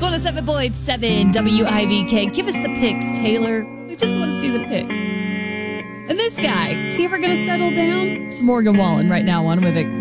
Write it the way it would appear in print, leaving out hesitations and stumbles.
107.7 WIVK. Give us the pics, Taylor. We just want to see the pics. And this guy, is he ever going to settle down? It's Morgan Wallen right now on With It.